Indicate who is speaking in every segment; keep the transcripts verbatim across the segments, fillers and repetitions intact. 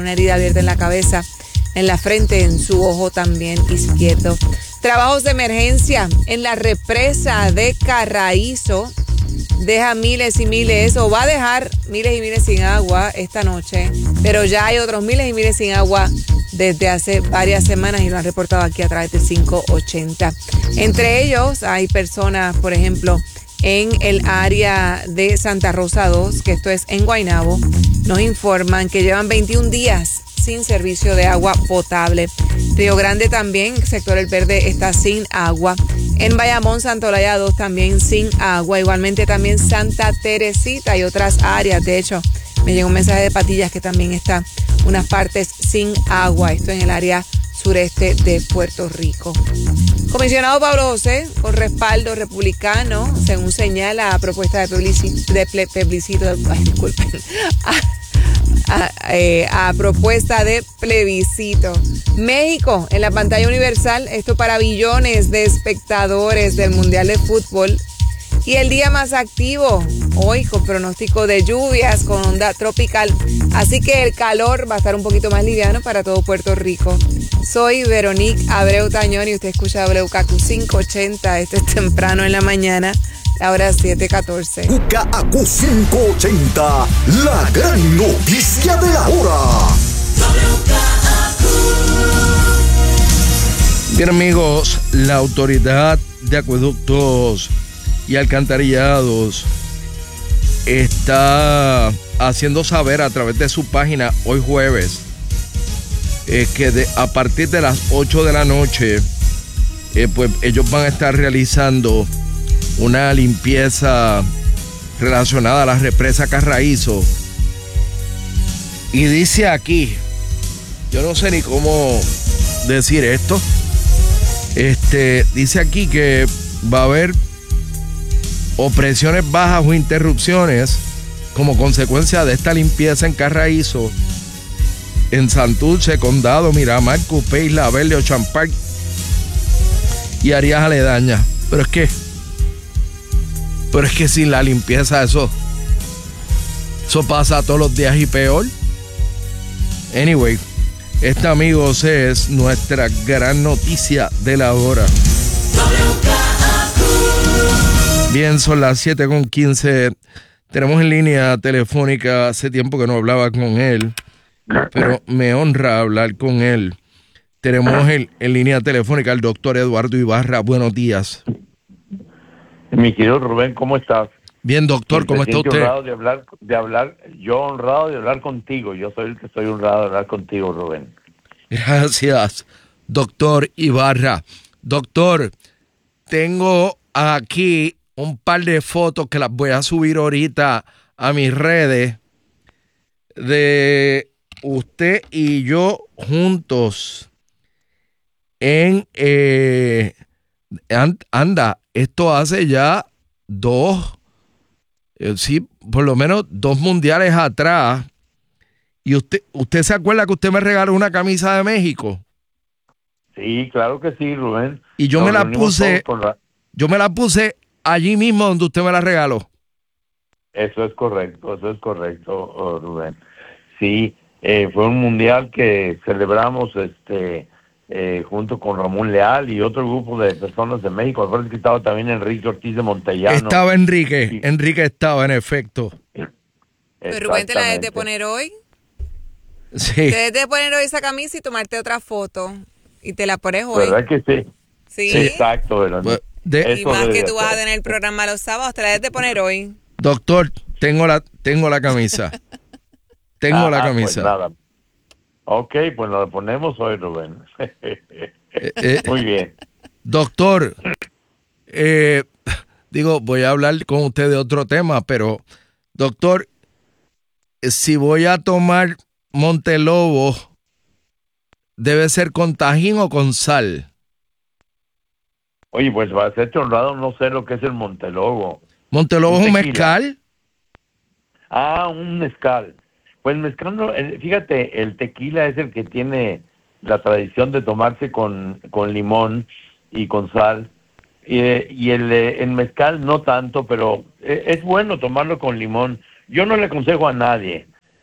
Speaker 1: una herida abierta en la cabeza, en la frente, en su ojo también izquierdo. Trabajos de emergencia en la represa de Carraízo. Deja miles y miles, o va a dejar miles y miles sin agua esta noche, pero ya hay otros miles y miles sin agua desde hace varias semanas y lo han reportado aquí a través de cinco ochenta. Entre ellos hay personas, por ejemplo, en el área de Santa Rosa dos, que esto es en Guaynabo, nos informan que llevan veintiún días sin servicio de agua potable. Río Grande también, sector El Verde, está sin agua. En Bayamón, Santolaya dos también sin agua. Igualmente también Santa Teresita y otras áreas. De hecho, me llegó un mensaje de Patillas que también está unas partes sin agua. Esto en el área sureste de Puerto Rico. Comisionado Pablo José, con respaldo republicano, según señala a propuesta de plebiscito, de ple, plebiscito, ay, disculpen, a, a, eh, a propuesta de plebiscito. México en la pantalla universal, esto para billones de espectadores del Mundial de Fútbol. Y el día más activo, hoy con pronóstico de lluvias, con onda tropical. Así que el calor va a estar un poquito más liviano para todo Puerto Rico. Soy Veronique Abreu Tañón y usted escucha W K Q quinientos ochenta. Esto es temprano en la mañana, la hora siete catorce.
Speaker 2: W K Q quinientos ochenta, la gran noticia de la hora.
Speaker 3: Bien, amigos, la Autoridad de Acueductos y Alcantarillados está haciendo saber a través de su página hoy jueves eh, que de, a partir de las ocho de la noche eh, pues ellos van a estar realizando una limpieza relacionada a la represa Carraízo. Y dice aquí, yo no sé ni cómo decir esto, este dice aquí que va a haber o presiones bajas o interrupciones como consecuencia de esta limpieza en Carraízo, en Santurce, Condado, Miramar, Cupé, Isla Verde, Ocean Park y áreas aledañas. Pero es que pero es que sin la limpieza eso eso pasa todos los días y peor. Anyway, esta, amigos, es nuestra gran noticia de la hora. Bien, son las siete con quince. Tenemos en línea telefónica, hace tiempo que no hablaba con él, pero me honra hablar con él. Tenemos en, en línea telefónica al doctor Eduardo Ibarra. Buenos días.
Speaker 4: Mi querido Rubén, ¿cómo estás?
Speaker 3: Bien, doctor, ¿cómo está usted?
Speaker 4: Honrado de hablar, de hablar, yo honrado de hablar contigo. Yo soy el que estoy honrado de hablar contigo, Rubén.
Speaker 3: Gracias, doctor Ibarra. Doctor, tengo aquí un par de fotos que las voy a subir ahorita a mis redes de usted y yo juntos en eh, anda, esto hace ya dos, eh, sí, por lo menos dos mundiales atrás. Y usted, ¿usted se acuerda que usted me regaló una camisa de México?
Speaker 4: Sí, claro que sí, Rubén.
Speaker 3: Y yo
Speaker 4: Nos
Speaker 3: me la
Speaker 4: reunimos
Speaker 3: puse,
Speaker 4: todos con la...
Speaker 3: yo me la puse allí mismo donde usted me la regaló.
Speaker 4: Eso es correcto, eso es correcto, oh, Rubén. Sí, eh, fue un mundial que celebramos este eh, junto con Ramón Leal y otro grupo de personas de México. Aparte que estaba también Enrique Ortiz de Montellano.
Speaker 3: Estaba Enrique,
Speaker 4: Sí.
Speaker 3: Enrique estaba, en efecto.
Speaker 1: Pero Rubén, ¿te la debes de poner hoy?
Speaker 3: Sí.
Speaker 1: Te debes de poner hoy esa camisa y tomarte otra foto. Y te la pones hoy.
Speaker 4: ¿Verdad que sí?
Speaker 1: Sí.
Speaker 4: Sí, exacto, ¿verdad?
Speaker 3: Pues, de-
Speaker 1: Y
Speaker 4: Eso
Speaker 1: más
Speaker 4: debe
Speaker 1: que
Speaker 4: de
Speaker 1: tú vas a
Speaker 4: ser.
Speaker 1: tener el programa los sábados, te la debes de poner hoy.
Speaker 3: Doctor, tengo la, tengo la camisa. Tengo
Speaker 4: Ah,
Speaker 3: la
Speaker 4: ah,
Speaker 3: camisa.
Speaker 4: Pues nada. Ok, pues nos la ponemos hoy, Rubén.
Speaker 3: eh,
Speaker 4: Muy bien.
Speaker 3: Doctor, eh, digo, voy a hablar con usted de otro tema, pero, doctor, si voy a tomar Montelobo, ¿debe ser con tajín o con sal?
Speaker 4: Oye, pues para serte honrado, no sé lo que es el Montelobo.
Speaker 3: ¿Montelobo
Speaker 4: Un
Speaker 3: es un
Speaker 4: tequila.
Speaker 3: mezcal?
Speaker 4: Ah, un mezcal. Pues mezcal, no, eh, fíjate, el tequila es el que tiene la tradición de tomarse con, con limón y con sal. Y, eh, y el, eh, el mezcal no tanto, pero eh, es bueno tomarlo con limón. Yo no le aconsejo a nadie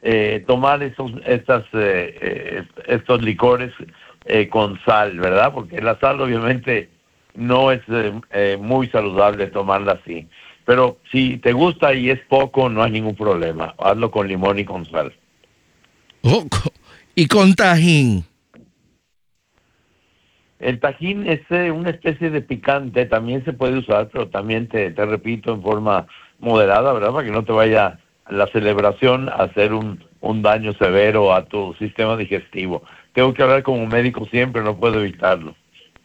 Speaker 4: eh, tomar esos, estas, eh, eh, estos licores eh, con sal, ¿verdad? Porque la sal obviamente no es eh, eh, muy saludable tomarla así. Pero si te gusta y es poco, no hay ningún problema. Hazlo con limón y con sal.
Speaker 3: Oh, y con tajín.
Speaker 4: El tajín es eh, una especie de picante, también se puede usar, pero también te, te repito, en forma moderada, ¿verdad? Para que no te vaya la celebración a hacer un, un daño severo a tu sistema digestivo. Tengo que hablar como médico siempre, no puedo evitarlo.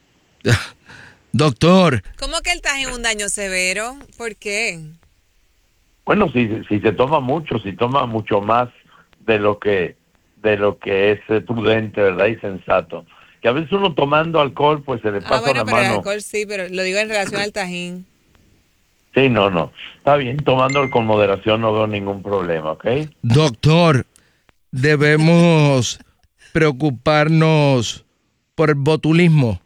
Speaker 3: Doctor.
Speaker 1: ¿Cómo que el tajín es un daño severo? ¿Por qué?
Speaker 4: Bueno, si, si se toma mucho, si toma mucho más de lo que, de lo que es eh, prudente, ¿verdad? Y sensato. Que a veces uno tomando alcohol, pues se le pasa
Speaker 1: Ah, bueno,
Speaker 4: la
Speaker 1: pero
Speaker 4: mano.
Speaker 1: el alcohol sí, pero lo digo en relación al tajín.
Speaker 4: Sí, no, no. Está bien, tomándolo con moderación no veo ningún problema, ¿ok?
Speaker 3: Doctor, debemos preocuparnos por el botulismo.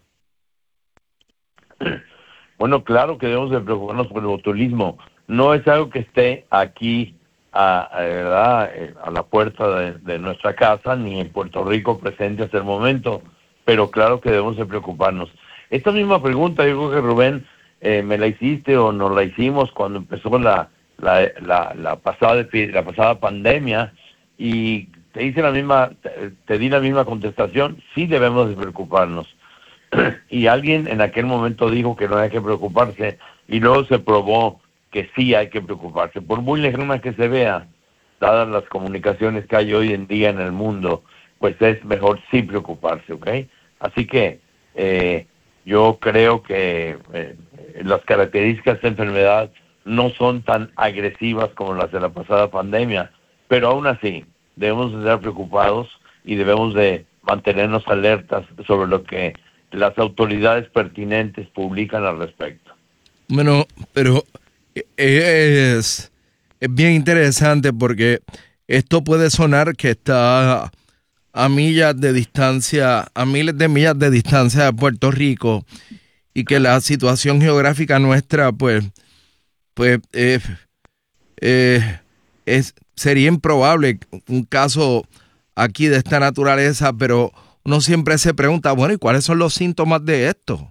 Speaker 4: Bueno, claro que debemos de preocuparnos por el botulismo. No es algo que esté aquí a, a, ¿verdad? a la puerta de, de nuestra casa, ni en Puerto Rico presente hasta el momento, pero claro que debemos de preocuparnos. Esta misma pregunta, yo creo que Rubén, eh, me la hiciste o nos la hicimos cuando empezó la, la, la, la, pasada, la pasada pandemia, y te hice la misma, te, te di la misma contestación. Sí debemos de preocuparnos. Y alguien en aquel momento dijo que no hay que preocuparse, y luego se probó que sí hay que preocuparse. Por muy lejana que se vea, dadas las comunicaciones que hay hoy en día en el mundo, pues es mejor sí preocuparse, ¿ok? Así que eh, yo creo que eh, las características de esta enfermedad no son tan agresivas como las de la pasada pandemia, pero aún así debemos de estar preocupados y debemos de mantenernos alertas sobre lo que las autoridades pertinentes publican al respecto.
Speaker 3: Bueno, pero es, es bien interesante porque esto puede sonar que está a millas de distancia, a miles de millas de distancia de Puerto Rico, y que la situación geográfica nuestra, pues, pues eh, eh, es, sería improbable un caso aquí de esta naturaleza, pero uno siempre se pregunta, bueno, ¿y cuáles son los síntomas de esto?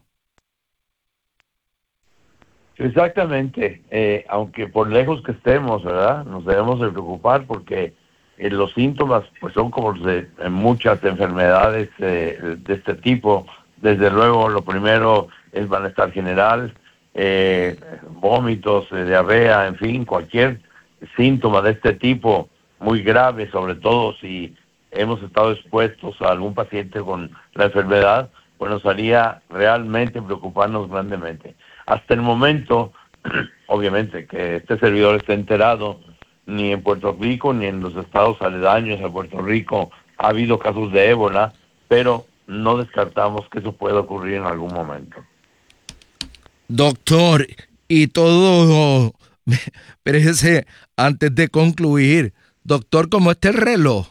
Speaker 4: Exactamente, eh, aunque por lejos que estemos, ¿verdad? Nos debemos de preocupar porque eh, los síntomas pues son como los de en muchas enfermedades eh, de este tipo. Desde luego, lo primero es malestar general, eh, vómitos, eh, diarrea, en fin, cualquier síntoma de este tipo muy grave, sobre todo si hemos estado expuestos a algún paciente con la enfermedad, pues nos haría realmente preocuparnos grandemente. Hasta el momento, obviamente, que este servidor esté enterado, ni en Puerto Rico ni en los estados aledaños a Puerto Rico ha habido casos de ébola, pero no descartamos que eso pueda ocurrir en algún momento.
Speaker 3: Doctor, y todo, pero ese, antes de concluir, doctor, ¿cómo está el reloj?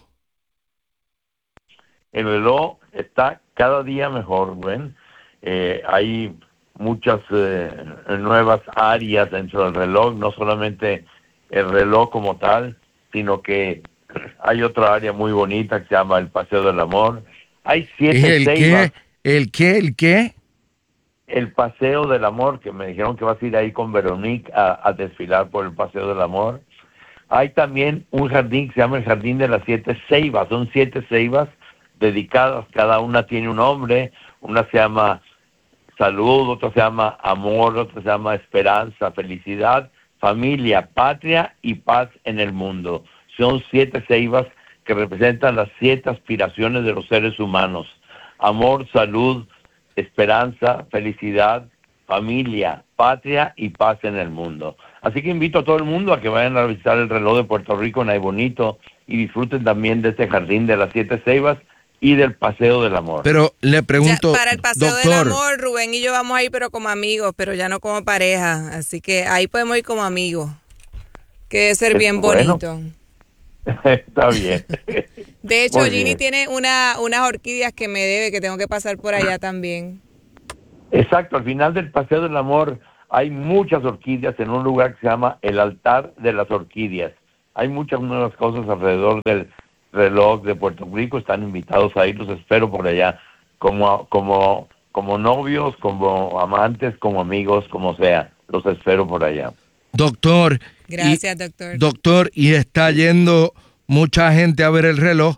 Speaker 4: El reloj está cada día mejor, Gwen. Eh, hay muchas eh, nuevas áreas dentro del reloj, no solamente el reloj como tal, sino que hay otra área muy bonita que se llama el Paseo del Amor. Hay siete
Speaker 3: ¿El
Speaker 4: ceibas.
Speaker 3: qué? ¿El qué? ¿El qué?
Speaker 4: El Paseo del Amor, que me dijeron que vas a ir ahí con Veronique a, a desfilar por el Paseo del Amor. Hay también un jardín que se llama el Jardín de las Siete Ceibas. Son siete ceibas dedicadas, cada una tiene un nombre. Una se llama Salud, otra se llama Amor, otra se llama Esperanza, Felicidad, Familia, Patria y Paz en el mundo. Son siete ceibas que representan las siete aspiraciones de los seres humanos: amor, salud, esperanza, felicidad, familia, patria y paz en el mundo. Así que invito a todo el mundo a que vayan a visitar el reloj de Puerto Rico en Ay Bonito y disfruten también de este jardín de las siete ceibas y del Paseo del Amor.
Speaker 3: Pero le pregunto,
Speaker 1: Ya, para el Paseo
Speaker 3: doctor,
Speaker 1: del Amor, Rubén y yo vamos a ir, pero como amigos, pero ya no como pareja. Así que ahí podemos ir como amigos, que debe ser bien
Speaker 4: Bueno.
Speaker 1: bonito.
Speaker 4: Está bien.
Speaker 1: De hecho,
Speaker 4: Muy
Speaker 1: Ginny
Speaker 4: bien.
Speaker 1: tiene una, unas orquídeas que me debe, que tengo que pasar por allá también.
Speaker 4: Exacto, al final del Paseo del Amor hay muchas orquídeas en un lugar que se llama el Altar de las Orquídeas. hay muchas nuevas cosas alrededor del reloj de Puerto Rico. Están invitados a ir, los espero por allá, como, como, como novios, como amantes, como amigos, como sea, los espero por allá.
Speaker 3: Doctor.
Speaker 1: Gracias,
Speaker 3: y,
Speaker 1: doctor.
Speaker 3: Doctor, ¿y está yendo mucha gente a ver el reloj?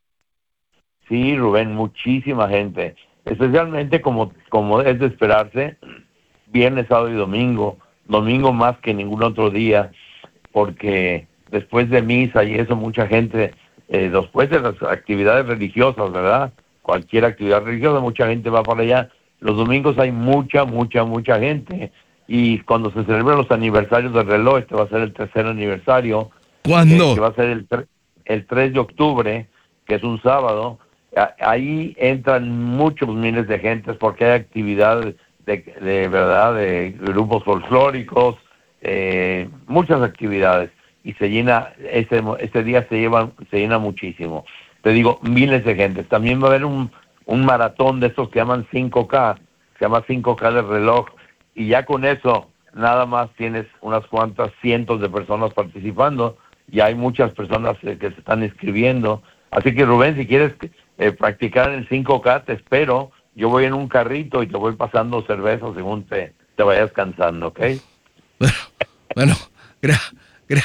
Speaker 4: Sí, Rubén, muchísima gente, especialmente como, como es de esperarse, viernes, sábado y domingo, domingo más que ningún otro día, porque después de misa y eso, mucha gente, eh, después de las actividades religiosas, ¿verdad? Cualquier actividad religiosa, mucha gente va para allá. Los domingos hay mucha, mucha, mucha gente, y cuando se celebran los aniversarios del reloj, este va a ser el tercer aniversario.
Speaker 3: ¿Cuándo?
Speaker 4: Eh, que va a ser el, el tres de octubre, que es un sábado. Ahí entran muchos miles de gentes porque hay actividades de, de verdad, de grupos folclóricos, eh, muchas actividades, y se llena, ese, ese día se lleva, se llena muchísimo. Te digo, miles de gentes. También va a haber un, un maratón de estos que llaman cinco K, se llama cinco K del reloj, y ya con eso nada más tienes unas cuantas cientos de personas participando, y hay muchas personas eh, que se están inscribiendo. Así que, Rubén, si quieres eh, practicar el cinco K, te espero. Yo voy en un carrito y te voy pasando cerveza según te, te vayas cansando, ¿ok?
Speaker 3: Bueno, bueno gra, gra,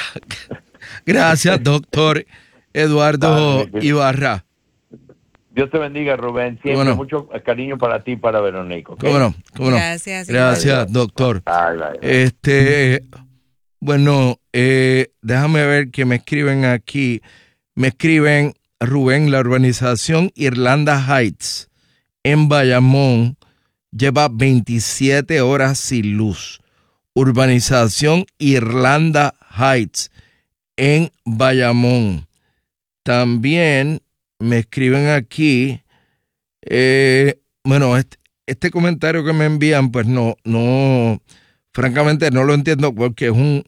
Speaker 3: gracias, doctor Eduardo
Speaker 4: Dale,
Speaker 3: Ibarra.
Speaker 4: Dios te bendiga, Rubén. Siempre
Speaker 3: Bueno.
Speaker 4: mucho cariño para ti y para Verónica, ¿ok?
Speaker 3: ¿Cómo no? ¿Cómo no?
Speaker 1: Gracias.
Speaker 3: Gracias,
Speaker 4: Adiós.
Speaker 3: doctor.
Speaker 4: Ay, ay, ay.
Speaker 3: Este, bueno, eh, déjame ver que me escriben aquí. Me escriben, Rubén, la urbanización Irlanda Heights en Bayamón lleva veintisiete horas sin luz. Urbanización Irlanda Heights en Bayamón. También me escriben aquí, eh, bueno, este, este comentario que me envían, pues no, no, francamente no lo entiendo porque es un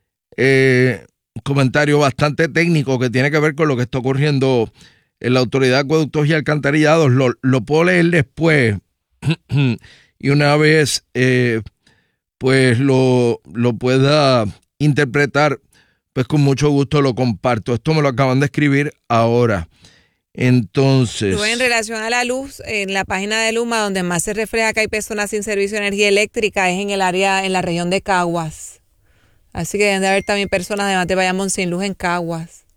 Speaker 3: eh, comentario bastante técnico que tiene que ver con lo que está ocurriendo en la Autoridad de Acueductos y Alcantarillados. Lo, lo puedo leer después y una vez eh, pues lo, lo pueda interpretar, pues con mucho gusto lo comparto. Esto me lo acaban de escribir ahora. Entonces,
Speaker 1: Tú, en relación a la luz, en la página de Luma, donde más se refleja que hay personas sin servicio de energía eléctrica, es en el área, en la región de Caguas. Así que deben de haber también personas además de Bayamón sin luz en Caguas.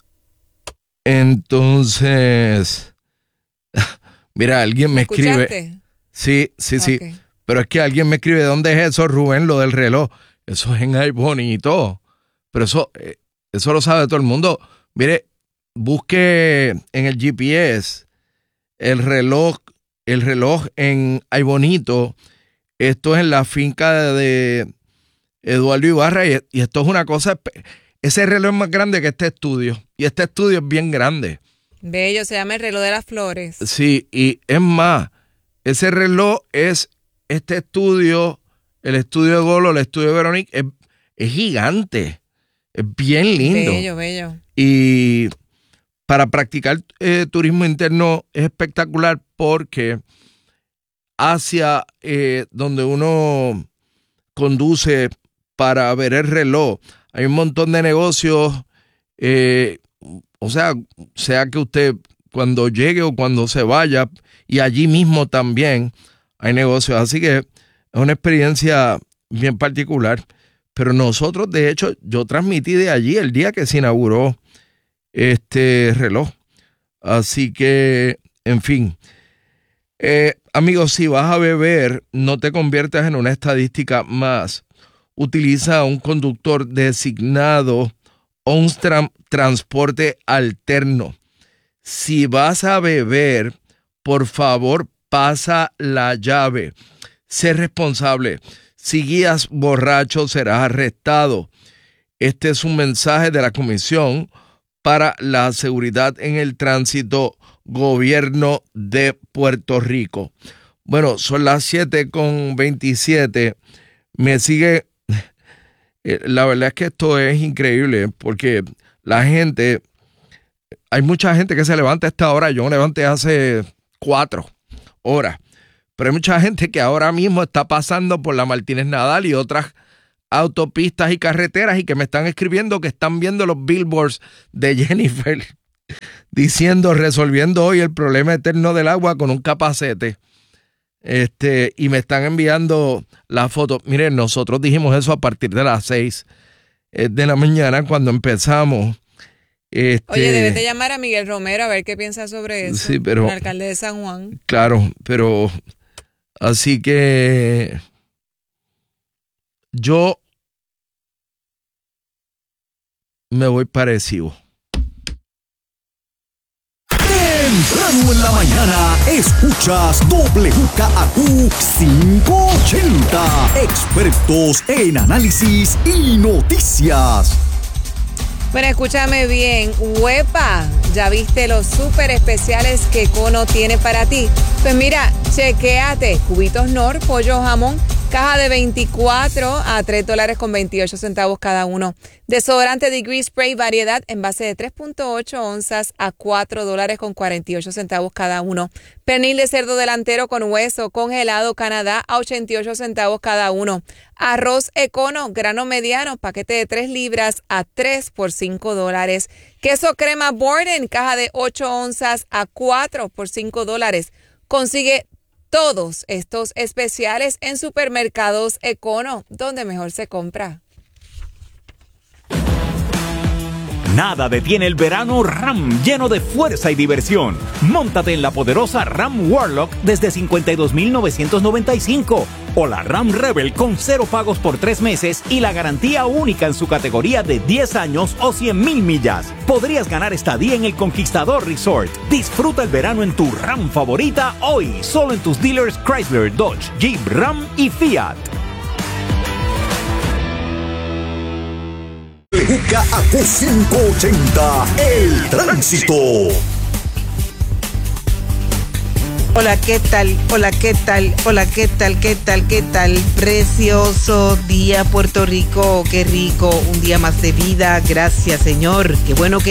Speaker 3: Entonces, mira, alguien me escribe.
Speaker 1: ¿Escuchaste?
Speaker 3: Sí, sí, sí.
Speaker 1: Okay.
Speaker 3: Pero es que alguien me escribe, ¿dónde es eso, Rubén, lo del reloj? Eso es en Ay Bonito. Pero eso, eso lo sabe todo el mundo. Mire, busque en el G P S el reloj, el reloj en Ay Bonito. Esto es en la finca de Eduardo Ibarra y, y esto es una cosa, ese reloj es más grande que este estudio y este estudio es bien grande.
Speaker 1: Bello, se llama el reloj de las flores.
Speaker 3: Sí, y es más, ese reloj es este estudio, el estudio de Golo, el estudio de Verónica, es, es gigante, es bien lindo.
Speaker 1: Bello, bello.
Speaker 3: Y para practicar eh, turismo interno es espectacular porque hacia eh, donde uno conduce para ver el reloj, hay un montón de negocios, eh, o sea, sea que usted cuando llegue o cuando se vaya, y allí mismo también hay negocios, así que es una experiencia bien particular. Pero nosotros, de hecho, yo transmití de allí el día que se inauguró este reloj. Así que, en fin. Eh, amigos, si vas a beber, no te conviertas en una estadística más. Utiliza un conductor designado o un tra- transporte alterno. Si vas a beber, por favor, pasa la llave. Sé responsable. Si guías borracho, serás arrestado. Este es un mensaje de la Comisión para la Seguridad en el Tránsito, Gobierno de Puerto Rico. Bueno, son las siete con veintisiete. Me sigue... La verdad es que esto es increíble porque la gente... Hay mucha gente que se levanta a esta hora. Yo me levanté hace cuatro horas. Pero hay mucha gente que ahora mismo está pasando por la Martínez Nadal y otras autopistas y carreteras y que me están escribiendo que están viendo los billboards de Jennifer diciendo, resolviendo hoy el problema eterno del agua con un capacete. Este, y me están enviando la foto. Miren, nosotros dijimos eso a partir de las seis de la mañana cuando empezamos. Este,
Speaker 1: Oye, debes de llamar a Miguel Romero a ver qué piensa sobre eso.
Speaker 3: Sí, pero,
Speaker 1: el alcalde de San Juan.
Speaker 3: Claro, pero así que yo me voy parecido.
Speaker 2: Temprano en la mañana, escuchas W K A Q quinientos ochenta. Expertos en análisis y noticias.
Speaker 1: Bueno, escúchame bien. Huepa, ¿ya viste los súper especiales que Econo tiene para ti? Pues mira, chequéate. Cubitos Nor, pollo jamón, caja de veinticuatro a tres dólares con veintiocho centavos cada uno. Desodorante Degree Spray variedad en base de tres punto ocho onzas a cuatro dólares con cuarenta y ocho centavos cada uno. Pernil de cerdo delantero con hueso congelado Canadá a ochenta y ocho centavos cada uno. Arroz Econo, grano mediano, paquete de tres libras a tres por cinco dólares. Queso crema Borden, caja de ocho onzas a cuatro por cinco dólares. Consigue todos estos especiales en supermercados Econo, donde mejor se compra.
Speaker 5: Nada detiene el verano RAM, lleno de fuerza y diversión. Móntate en la poderosa RAM Warlock desde cincuenta y dos mil novecientos noventa y cinco o la RAM Rebel con cero pagos por tres meses y la garantía única en su categoría de diez años o cien mil millas. Podrías ganar estadía en el Conquistador Resort. Disfruta el verano en tu RAM favorita hoy, solo en tus dealers Chrysler, Dodge, Jeep, Ram y Fiat.
Speaker 2: W K A Q quinientos ochenta, el tránsito.
Speaker 6: Hola, ¿qué tal? Hola, ¿qué tal? Hola, ¿qué tal? ¿Qué tal? ¿Qué tal? Precioso día, Puerto Rico. Qué rico, un día más de vida. Gracias, Señor. Qué bueno que